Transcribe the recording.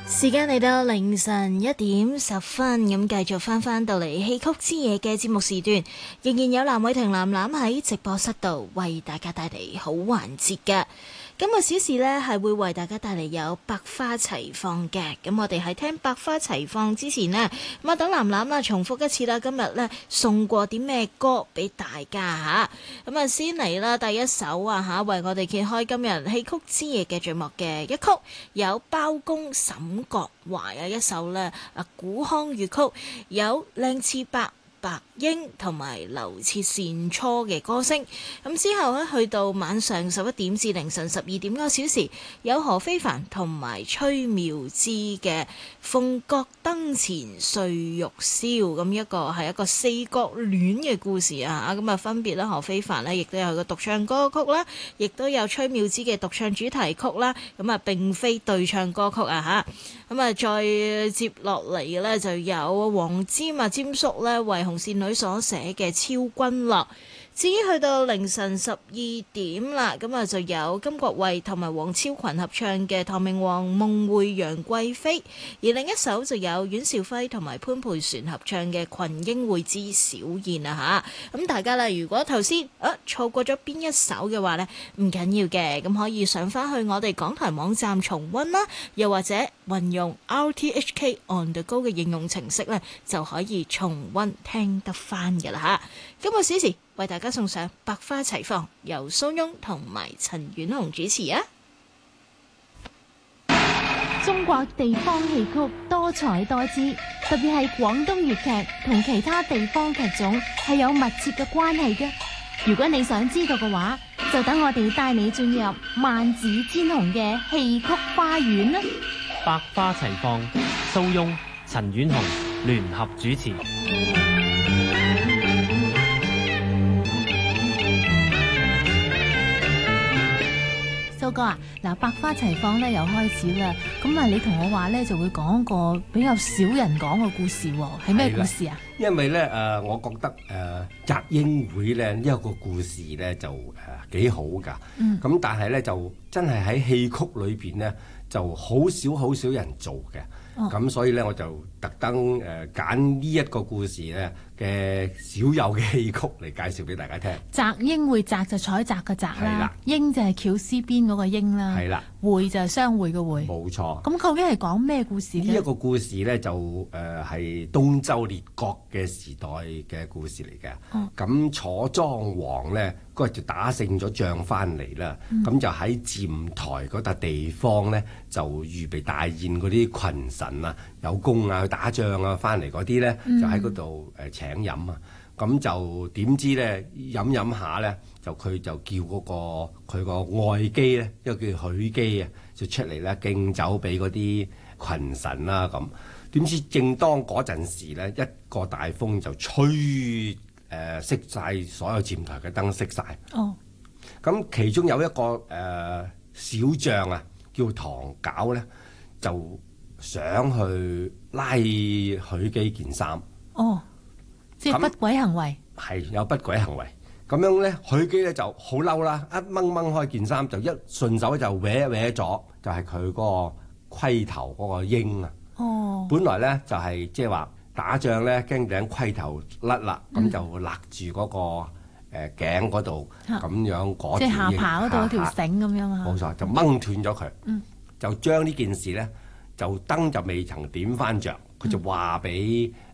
時間嚟到凌晨1:10，咁繼續翻到嚟戲曲之夜嘅節目時段，仍然有藍偉霆藍藍喺直播室度為大家帶嚟好環節嘅。今個小時呢係會為大家帶嚟有百花齊放嘅。咁我哋喺聽百花齊放之前呢，咁啊等藍藍啦重複一次啦，今日呢送過啲咩歌俾大家吓。咁啊先嚟啦，第一首啊吓，為我哋揭開今日戲曲之夜嘅序幕嘅一曲，有包公沈國懷啊一首呢古腔粵曲，有靚次伯、白英同埋劉徹善初嘅歌聲。咁之後呢，去到晚上11點至凌晨12點嗰個小時，有何非凡同埋崔妙芝嘅鳳閣燈前歲玉簫，咁一個係一個四角戀嘅故事啊。咁啊分別咧何非凡呢亦都有個獨唱歌曲啦，亦都有崔妙芝嘅獨唱主題曲啦。咁啊並非對唱歌曲啊吓。咁啊再接落嚟嘅呢，就有黃霑啊霑叔呢為紅線女所寫嘅《超君樂》。至於去到凌晨12點啦，咁啊就有金國衛同埋黃超群合唱嘅唐明皇夢會楊貴妃，而另一首就有阮兆輝同埋潘培璇合唱嘅群英會之小燕啊吓。咁大家啦，如果頭先錯過咗邊一首嘅話呢，唔緊要嘅，咁可以上翻去我哋港台網站重溫啦，又或者運用 RTHK On The Go 嘅應用程式呢，就可以重溫聽得翻嘅啦吓。今個小時為大家送上百花齊放，由蘇翁同埋陳婉紅主持啊！ 中國地方戲曲多彩多姿，特別係廣東粵劇同其他地方劇種係有密切嘅關係嘅。如果你想知道嘅話，就等我哋帶你進入萬紫千紅嘅戲曲花園啦！ 百花齊放，蘇翁、陳婉紅聯合主持。 蘇哥啊，嗱，百花齊放咧又開始啦，咁啊你同我話咧就會講個比較少人講嘅故事喎，係咩故事啊？ 因為咧我覺得澤英會咧呢一個故事咧就幾好㗎，咁但係咧就真係喺戲曲裏邊咧就好少人做嘅。咁所以咧，我就特登揀呢一個故事咧嘅少有嘅戲曲嚟介紹俾大家聽。 澤英會，澤就採摘嘅澤啦，英就係翹絲邊嗰個英啦，係啦，會就係相會嘅會。冇錯。咁究竟係講咩故事咧？呢一個故事咧就係東周列國嘅時代嘅故事嚟嘅。咁楚莊王咧嗰日就打勝咗仗翻嚟啦，咁就喺砧台嗰笪地方咧就預備大宴嗰啲群臣啊、有功啊、去打仗啊翻嚟嗰啲咧，就喺嗰度請飲啊。咁就點知咧飲下咧，佢就叫嗰個佢個愛姬咧，一個叫許姬啊，就出嚟咧敬酒俾嗰啲群臣啦。咁點知正當嗰陣時咧，一個大風就吹熄晒所有砧台嘅燈，熄晒。咁其中有一個小將啊，叫唐皋咧，就想去拉許姬件衫。即係不軌行為。係有不軌行為。咁樣咧，許姬咧就好嬲啦，一掹開件衫，就一順手就搲咗，就係佢嗰個盔頭嗰個纓啊。本來咧就係即係話打仗咧，驚頂盔頭甩啦，咁就勒住嗰個頸嗰度，咁樣嗰條纓，即係下巴嗰度條繩咁樣啊。冇錯，就掹斷咗佢。就將呢件事咧，就燈就未曾點翻着，佢就話俾